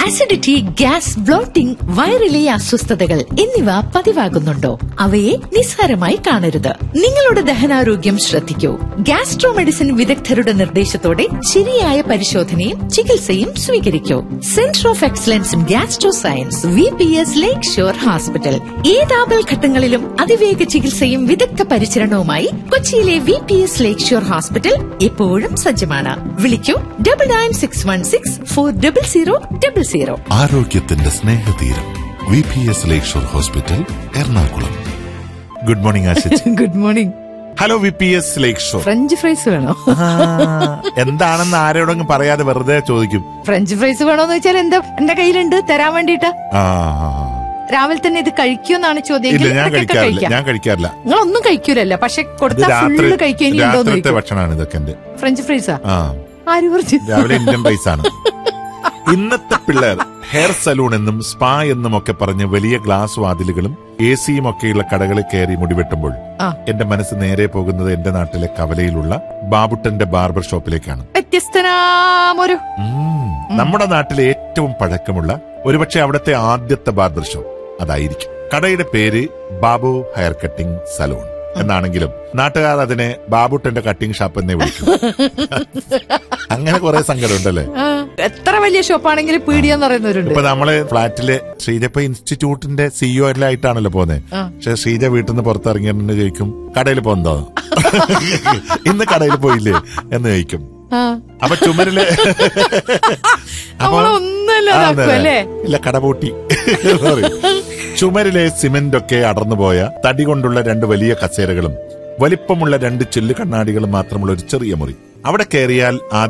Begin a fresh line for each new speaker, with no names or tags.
Acidity, gas, blotting, വയറിലെ അസ്വസ്ഥതകൾ എന്നിവ പതിവാകുന്നുണ്ടോ? അവയെ നിസ്സാരമായി കാണരുത്. നിങ്ങളുടെ ദഹനാരോഗ്യം ശ്രദ്ധിക്കൂ. ഗ്യാസ്ട്രോ മെഡിസിൻ വിദഗ്ധരുടെ നിർദ്ദേശത്തോടെ ശരിയായ പരിശോധനയും ചികിത്സയും സ്വീകരിക്കൂ. Centre of excellence in gastro science, VPS lake shore hospital. ഏതാപൽ ഘട്ടങ്ങളിലും അതിവേഗ ചികിത്സയും വിദഗ്ധ പരിചരണവുമായി കൊച്ചിയിലെ VPS ലേക്ക് ഷോർ ഹോസ്പിറ്റൽ എപ്പോഴും സജ്ജമാണ്. വിളിക്കൂ 9961640000.
ആരോഗ്യത്തിന്റെ സ്നേഹതീരം VPS ലേക്ക് shore hospital, Ernakulam. Good morning ആശിച്ച്.
Good morning.
Hello VPS ലേക്ക് ഷോർ.
ഫ്രഞ്ച് ഫ്രൈസ് വേണോ?
എന്താണെന്ന് ആരോടെങ്കിലും പറയാതെ വെറുതെ ചോദിക്കും.
ഫ്രഞ്ച് ഫ്രൈസ് വേണോന്ന് വെച്ചാൽ എന്താ എന്റെ കയ്യിലുണ്ട് തരാൻ വേണ്ടിട്ടാ. രാവിലെ തന്നെ ഇത് കഴിക്കുമെന്നാണ് ചോദ്യം.
ഞാൻ കഴിക്കാറില്ല.
നിങ്ങളൊന്നും കഴിക്കൂലല്ലോ, പക്ഷെ കൊടുത്താൽ ഫുള്ള് കഴിക്കാൻ
ഭക്ഷണമാണ് ഇതൊക്കെ. എന്റെ
ഫ്രഞ്ച് ഫ്രൈസാ? ആര് പറഞ്ഞു?
രാവിലെ ഇന്ത്യൻ റൈസാണ്. ഇന്നത്തെ പിള്ളേർ ഹെയർ സലൂൺ എന്നും സ്പാ എന്നും ഒക്കെ പറഞ്ഞ് വലിയ ഗ്ലാസ് വാതിലുകളും AC ഒക്കെയുള്ള കടകളിൽ കയറി മുടിവെട്ടുമ്പോൾ എന്റെ മനസ്സ് നേരെ പോകുന്നത് എന്റെ നാട്ടിലെ കവലയിലുള്ള ബാബുട്ടന്റെ ബാർബർ ഷോപ്പിലേക്കാണ്.
വ്യത്യസ്തനാമൊരു
നമ്മുടെ നാട്ടിലെ ഏറ്റവും പഴക്കമുള്ള, ഒരുപക്ഷെ അവിടുത്തെ ആദ്യത്തെ ബാർബർ ഷോപ്പ് അതായിരിക്കും. കടയുടെ പേര് ബാബു ഹെയർ കട്ടിംഗ് സലൂൺ എന്നാണെങ്കിലും നാട്ടുകാർ അതിനെ ബാബുട്ടന്റെ കട്ടിംഗ് ഷാപ്പ് എന്നേ വിളിക്കും. അങ്ങനെ കുറെ സങ്കടം ഉണ്ടല്ലേ.
എത്ര വലിയ ഷോപ്പാണെങ്കിലും പീടിയെന്ന് പറയുന്നവരുണ്ട്.
ഇപ്പൊ നമ്മള് ഫ്ളാറ്റിലെ ശ്രീജ ഇപ്പൊ ഇൻസ്റ്റിറ്റ്യൂട്ടിന്റെ CEO ആയിട്ടാണല്ലോ പോന്നെ. പക്ഷെ ശ്രീജ വീട്ടിൽ നിന്ന് പുറത്തിറങ്ങിയിട്ട് ചോദിക്കും, കടയിൽ പോകുന്നോ? ഇന്ന് കടയിൽ പോയില്ലേ എന്ന് ചോദിക്കും. അപ്പൊ ചുമരില് ഇല്ല കട പൂട്ടി. ചുമരിലെ സിമന്റ് ഒക്കെ അടർന്നുപോയ തടി കൊണ്ടുള്ള 2 വലിയ കസേരകളും വലിപ്പമുള്ള 2 ചില്ല് കണ്ണാടികളും മാത്രമുള്ള ഒരു ചെറിയ മുറി. അവിടെ കയറിയാൽ